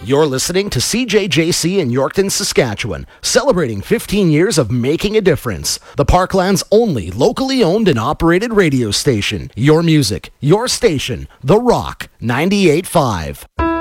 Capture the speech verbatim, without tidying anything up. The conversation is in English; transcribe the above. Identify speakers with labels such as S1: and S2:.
S1: You're listening to C J J C in Yorkton, Saskatchewan, celebrating fifteen years of making a difference. The Parkland's only locally owned and operated radio station. Your music, your station, The Rock ninety-eight point five.